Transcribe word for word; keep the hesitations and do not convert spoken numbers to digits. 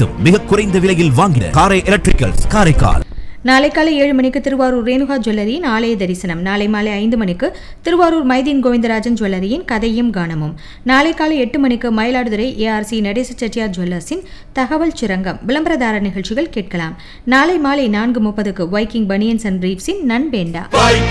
அனைத்தும் மிக குறைந்த விலையில் வாங்கின காரை எலக்ட்ரிக்கல்ஸ் காரைக்கால். நாளை காலை ஏழு மணிக்கு திருவாரூர் ரேணுகா ஜுவல்லரியின் ஆலய தரிசனம். நாளை மாலை ஐந்து மணிக்கு திருவாரூர் மைதீன் கோவிந்தராஜன் ஜுவல்லரியின் கதையும் கானமும். நாளை காலை எட்டு மணிக்கு மயிலாடுதுறை ஏஆர்சி நடேச செட்டியார் ஜுவல்லர்ஸின் தகவல் சுரங்கம் விளம்பரதார நிகழ்ச்சிகள் கேட்கலாம். நாளை மாலை நான்கு முப்பதுக்கு வைக்கிங் பனியன்ஸ் அண்ட் பிரீப்ஸின் நன்பேண்டா.